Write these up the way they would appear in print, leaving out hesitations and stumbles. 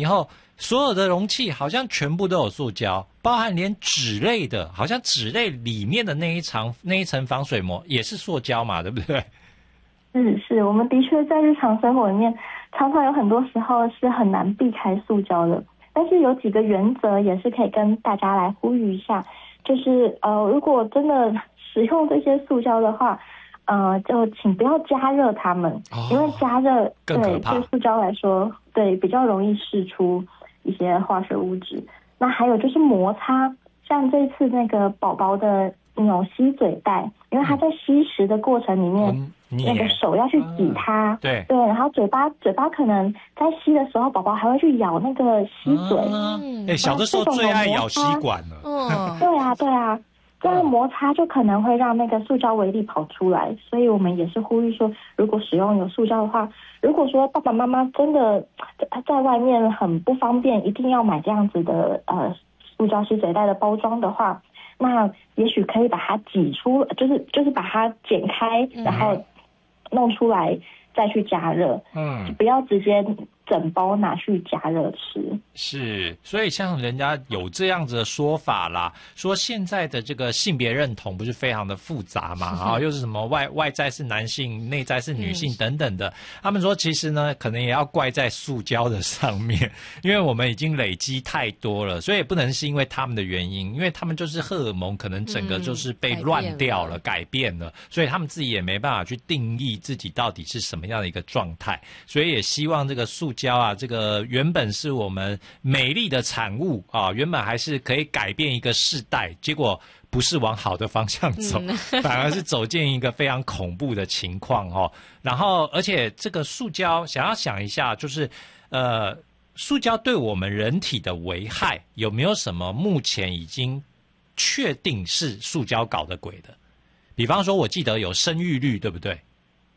以后，所有的容器好像全部都有塑胶，包含连纸类的，好像纸类里面的那一层防水膜也是塑胶嘛，对不对？ 是，我们的确在日常生活里面，常常有很多时候是很难避开塑胶的。但是有几个原则也是可以跟大家来呼吁一下，就是如果真的使用这些塑胶的话，就请不要加热它们，因为加热对塑胶来说，对比较容易释出一些化学物质。那还有就是摩擦，像这次那个宝宝的吸嘴袋，因为他在吸食的过程里面，那个手要去挤它，对，然后嘴巴可能在吸的时候，宝宝还会去咬那个吸嘴。 小的时候最爱咬吸管了。 对啊，这样摩擦就可能会让那个塑胶微粒跑出来，所以我们也是呼吁说，如果使用有塑胶的话，如果说爸爸妈妈真的在外面很不方便，一定要买这样子的塑胶吸嘴袋的包装的话，那也许可以把它挤出，就是把它剪开，然后弄出来再去加热，不要直接整包拿去加热吃。 是，所以像人家有这样子的说法啦，说现在的这个性别认同不是非常的复杂嘛，又是什么外在是男性，内在是女性等等的。他们说其实呢，可能也要怪在塑胶的上面，因为我们已经累积太多了，所以也不能是因为他们的原因，因为他们就是荷尔蒙可能整个就是被乱掉了，改变了，所以他们自己也没办法去定义自己到底是什么样的一个状态，所以也希望这个塑胶啊，这个原本是我们美丽的产物啊，原本还是可以改变一个世代，结果不是往好的方向走，反而是走进一个非常恐怖的情况哦。然后，而且这个塑胶，想一下，就是塑胶对我们人体的危害有没有什么目前已经确定是塑胶搞的鬼的？比方说，我记得有生育率，对不对？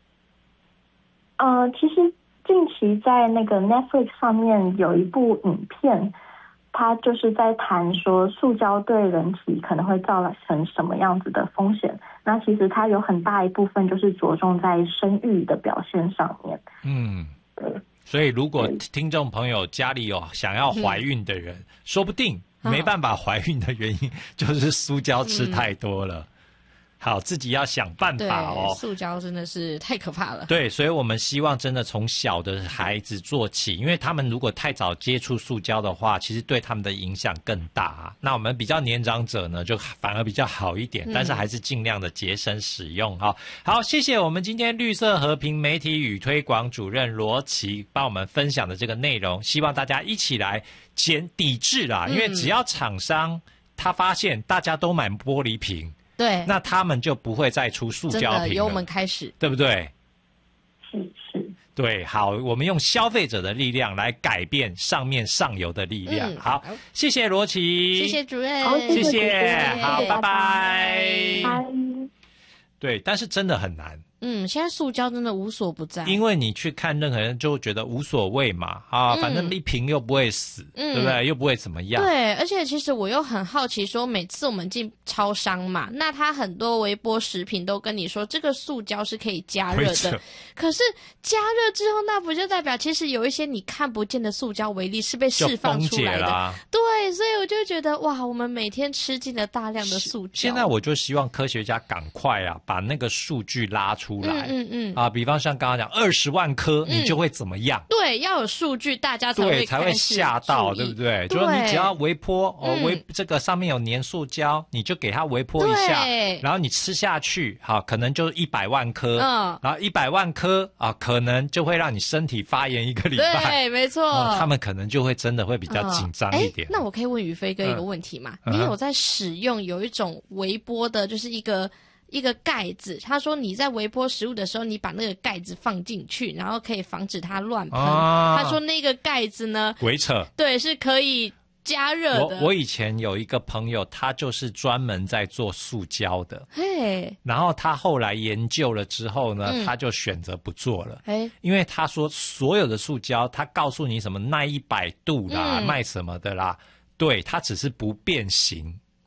其实近期在那个 Netflix 上面有一部影片，它就是在谈说塑胶对人体可能会造成什么样子的风险。那其实它有很大一部分就是着重在生育的表现上面。对。 所以如果听众朋友家里有想要怀孕的人，说不定没办法怀孕的原因就是塑胶吃太多了。好，自己要想办法哦。 塑胶真的是太可怕了。 对，所以我们希望真的从小的孩子做起，因为他们如果太早接触塑胶的话，其实对他们的影响更大。那我们比较年长者呢，就反而比较好一点，但是还是尽量的节省使用哈。好，谢谢我们今天绿色和平媒体与推广主任罗琦帮我们分享的这个内容，希望大家一起来抵制啦，因为只要厂商他发现大家都买玻璃瓶。 对， 那他们就不会再出塑胶瓶了， 真的由我们开始， 对不对？ 是， 对，好，我们用消费者的力量来改变上游的力量。好，谢谢罗琦， 谢谢主任， 谢谢，好，拜拜。对，但是真的很难。 现在塑胶真的无所不在， 因为你去看任何人就觉得无所谓嘛，反正一瓶又不会死，对不对？又不会怎么样。 对，而且其实我又很好奇说，每次我们进超商嘛，那它很多微波食品都跟你说这个塑胶是可以加热的，可是加热之后，那不就代表其实有一些你看不见的塑胶微粒是被释放出来的？对，所以我就觉得哇，我们每天吃进了大量的塑胶。 现在我就希望科学家赶快把那个数据拉出来，比方像刚刚讲20万颗，你就会怎么样？ 对，要有数据，大家才会吓到，对不对？就是你只要微波这个上面有粘塑胶，你就给它微波一下，然后你吃下去，可能就100万颗，然后100万颗可能就会让你身体发炎1个礼拜。 对，没错， 他们可能就会真的会比较紧张一点。 那我可以问宇飞哥一个问题吗？你有在使用有一种微波的，就是一个盖子，他说你在微波食物的时候，你把那个盖子放进去，然后可以防止它乱喷。他说那个盖子呢， 鬼扯， 对，是可以加热的。 我以前有一个朋友，他就是专门在做塑胶的，然后他后来研究了之后呢，他就选择不做了，因为他说所有的塑胶，他告诉你什么耐100度啦，卖什么的啦，对，它只是不变形。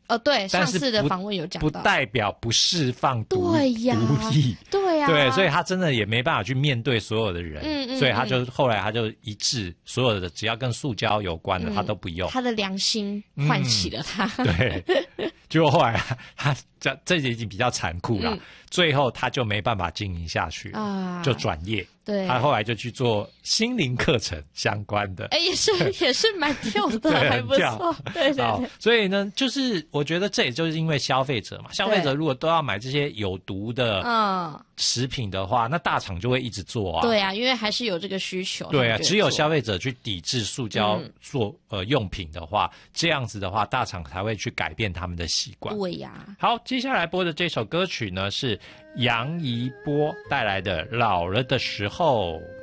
对，上但是次的访问有讲到， 不代表不释放毒液。 对呀， 对，所以他真的也没办法去面对所有的人，所以他就后来他就一致，所有的只要跟塑胶有关的他都不用。 他的良心唤起了他。 对，结果后来他这已经比较残酷了，最后他就没办法经营下去啊，就转业。 对， 他后来就去做心灵课程相关的， 也是蛮跳的，还不错。对。 所以呢，就是我觉得这也就是因为消费者嘛，消费者如果都要买这些有毒的食品的话，那大厂就会一直做啊。 对啊，因为还是有这个需求。 对啊，只有消费者去抵制塑胶用品的话，这样子的话，大厂才会去改变他们的习惯。 对呀。 好，接下来播的这首歌曲呢是杨怡波带来的《老了的时候》。